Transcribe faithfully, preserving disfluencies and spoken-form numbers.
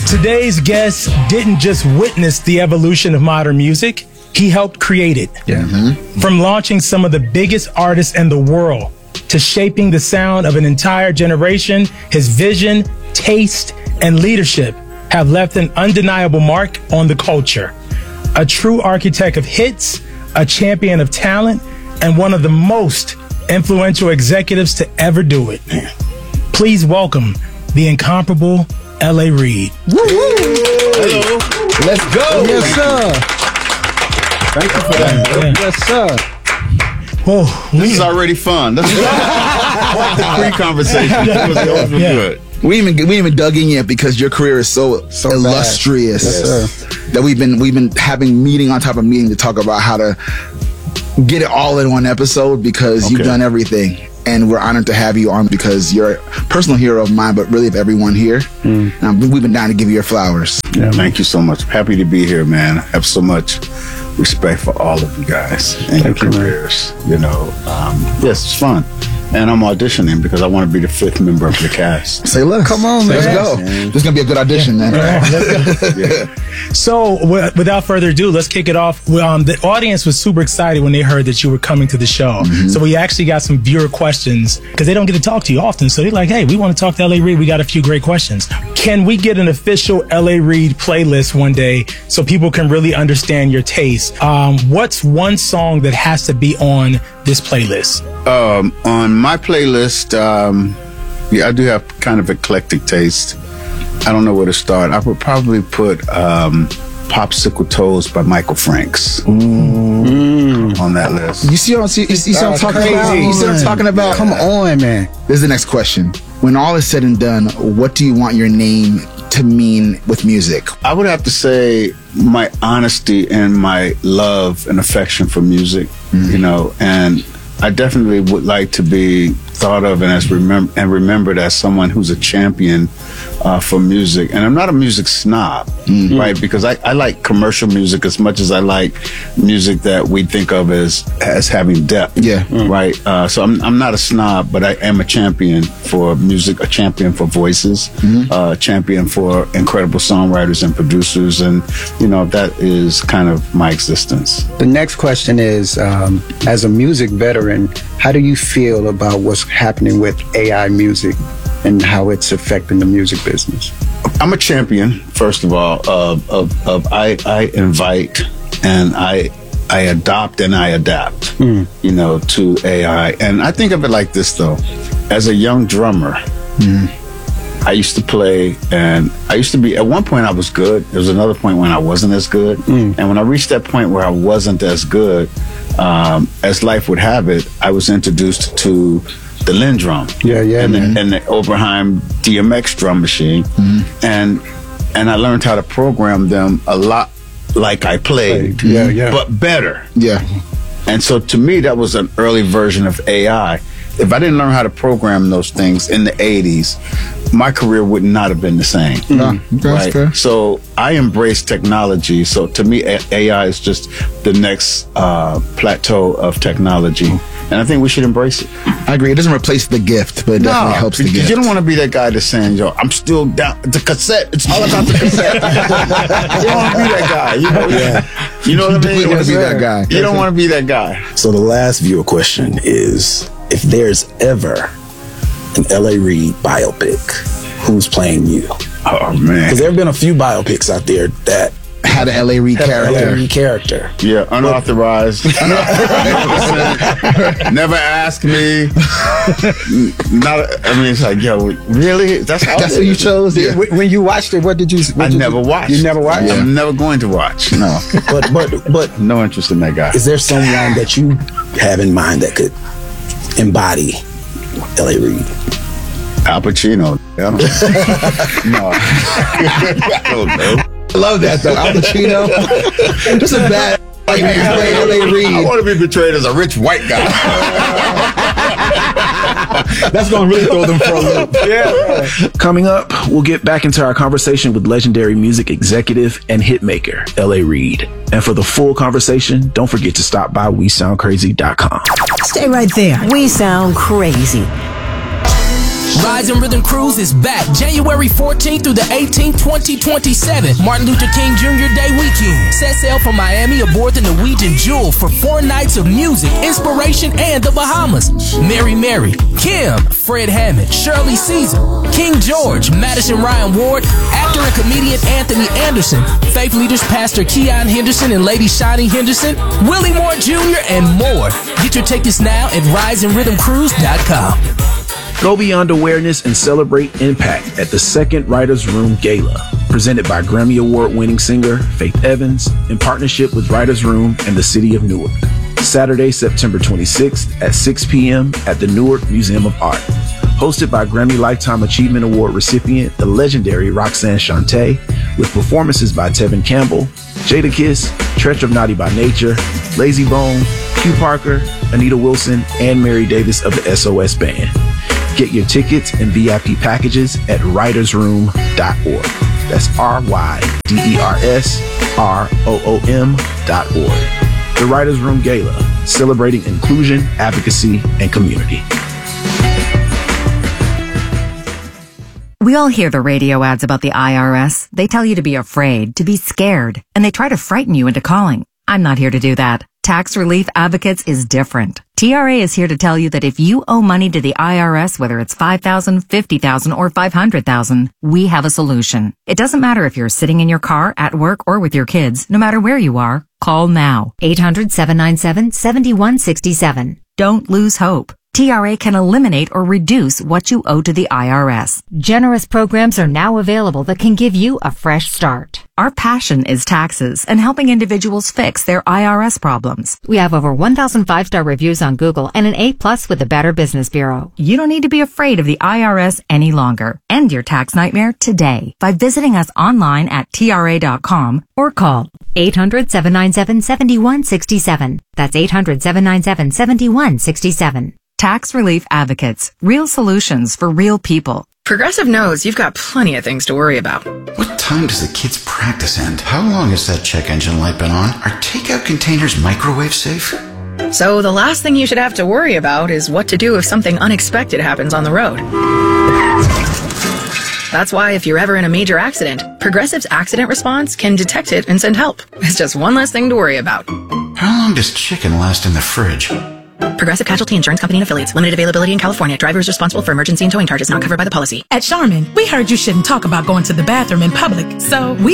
Today's guest didn't just witness the evolution of modern music, he helped create it. Yeah. Mm-hmm. From launching some of the biggest artists in the world to shaping the sound of an entire generation, his vision, taste, and leadership have left an undeniable mark on the culture. A true architect of hits, a champion of talent, and one of the most influential executives to ever do it. Please welcome the incomparable L A. Reid. Hello. Let's go. Yes, sir. Thank you for that. Yeah. Yes, sir. Oh, this is already fun. This is quite the pre-conversation. That was, that was Yeah. good. We even we even dug in yet because your career is so, So illustrious yes, that we've been we've been having meeting on top of meeting to talk about how to get it all in one episode because Okay. you've done everything. And we're honored to have you on because you're a personal hero of mine, but really of everyone here. Mm. Um, we've been down to give you your flowers. Yeah, thank you so much. Happy to be here, man. I have so much respect for all of you guys and your careers. You know, um, yes, it's fun. And I'm auditioning because I want to be the fifth member of the cast. Say less. Come on, Let's man. go. This is going to be a good audition, man. Yeah. So, w- without further ado, let's kick it off. Um, the audience was super excited when they heard that you were coming to the show. Mm-hmm. So, we actually got some viewer questions because they don't get to talk to you often. So, they're like, hey, we want to talk to L A. Reid. We got a few great questions. Can we get an official L A. Reid playlist one day so people can really understand your taste? Um, what's one song that has to be on this playlist? Um, on my playlist, um, yeah, I do have kind of eclectic taste. I don't know where to start. I would probably put um, Popsicle Toes by Michael Franks mm. on that list. You see what I'm, see, you see what I'm talking crazy. about? You see what I'm talking about? Come on, man. This is the next question. When all is said and done, what do you want your name to mean with music? I would have to say my honesty and my love and affection for music, mm. you know, and I definitely would like to be thought of and as remember and remembered as someone who's a champion uh, for music. And I'm not a music snob, mm-hmm. right? Because I, I like commercial music as much as I like music that we think of as as having depth. Yeah, mm. right. Uh, so I'm I'm not a snob, but I am a champion for music, a champion for voices, mm-hmm. uh, a champion for incredible songwriters and producers, and you know that is kind of my existence. The next question is, um, as a music veteran, how do you feel about what's happening with A I music and how it's affecting the music business? I'm a champion, first of all, of, of, of I, I invite and I I adopt and I adapt, mm. you know, to A I. And I think of it like this, though. As a young drummer, mm. I used to play, and I used to be, at one point I was good. There was another point when I wasn't as good. Mm. And when I reached that point where I wasn't as good, um, as life would have it, I was introduced to the Linn drum. Yeah, yeah, and, man. The, and the Oberheim D M X drum machine. Mm-hmm. And and I learned how to program them a lot like I played. played. Yeah, yeah. But better. Yeah. And so to me, that was an early version of A I. If I didn't learn how to program those things in the eighties, my career would not have been the same. Mm-hmm. That's right? fair. So I embrace technology. So to me, A I is just the next uh, plateau of technology. And I think we should embrace it. I agree. It doesn't replace the gift, but it definitely No, helps the because gift. you don't want to be that guy that's saying, yo, I'm still down. The cassette, it's all about the cassette. You don't want to be that guy. You know, Yeah. you know what I mean? You don't want to be that guy. You don't want to be that guy. So the last viewer question is, if there's ever an L A. Reid biopic, who's playing you? Oh, man. Because there have been a few biopics out there that Had an L A. Reid have an L A. character. Reid character. Yeah, unauthorized. Never asked me. Not. I mean, it's like, yo, really? That's how That's what you chose? Yeah. Wh- When you watched it, what did you? What I did never you, watched. You never watched? I'm never going to watch. No, But but but no interest in that guy. is there someone that you have in mind that could embody L A. Reid? Al Pacino. I don't know. No, I don't know. I love that, though. Al Pacino. Just a bad white man playing L A. I Reid. want to be portrayed as a rich white guy. That's going to really throw them for a loop. Yeah. Coming up, we'll get back into our conversation with legendary music executive and hitmaker L A. Reid. And for the full conversation, don't forget to stop by we sound crazy dot com. Stay right there. We sound crazy. Rise and Rhythm Cruise is back January fourteenth through the eighteenth, twenty twenty-seven. Martin Luther King Junior Day weekend. Set sail from Miami aboard the Norwegian Jewel for four nights of music, inspiration, and the Bahamas. Mary Mary, Kim, Fred Hammond, Shirley Caesar, King George, Madison Ryan Ward, actor and comedian Anthony Anderson, faith leaders Pastor Keon Henderson and Lady Shani Henderson, Willie Moore Junior, and more. Get your tickets now at rise and rhythm cruise dot com. Go beyond awareness and celebrate impact at the second Writers Room Gala, presented by Grammy Award-winning singer Faith Evans in partnership with Writers Room and the City of Newark. Saturday, September twenty-sixth at six p.m. at the Newark Museum of Art. Hosted by Grammy Lifetime Achievement Award recipient, the legendary Roxanne Shante, with performances by Tevin Campbell, Jadakiss, Tretch of Naughty by Nature, Lazy Bone, Q Parker, Anita Wilson, and Mary Davis of the S O S Band. Get your tickets and V I P packages at writers room dot org. That's R Y D E R S R O O M dot org. The Writers Room Gala, celebrating inclusion, advocacy, and community. We all hear the radio ads about the I R S. They tell you to be afraid, to be scared, and they try to frighten you into calling. I'm not here to do that. Tax Relief Advocates is different. T R A is here to tell you that if you owe money to the I R S, whether it's five thousand dollars, fifty thousand dollars, or five hundred thousand dollars, we have a solution. It doesn't matter if you're sitting in your car, at work, or with your kids. No matter where you are, call now. eight hundred, seven nine seven, seven one six seven. Don't lose hope. T R A can eliminate or reduce what you owe to the I R S. Generous programs are now available that can give you a fresh start. Our passion is taxes and helping individuals fix their I R S problems. We have over one thousand five-star reviews on Google and an A plus with the Better Business Bureau. You don't need to be afraid of the I R S any longer. End your tax nightmare today by visiting us online at T R A dot com or call eight hundred, seven nine seven, seven one six seven. That's eight hundred, seven nine seven, seven one six seven. Tax Relief Advocates. Real solutions for real people. Progressive knows you've got plenty of things to worry about. What time does the kids' practice end? How long has that check engine light been on? Are takeout containers microwave safe? So the last thing you should have to worry about is what to do if something unexpected happens on the road. That's why if you're ever in a major accident, Progressive's accident response can detect it and send help. It's just one less thing to worry about. How long does chicken last in the fridge? Progressive Casualty Insurance Company and Affiliates. Limited availability in California. Driver is responsible for emergency and towing charges not covered by the policy. At Charmin, we heard you shouldn't talk about going to the bathroom in public, so we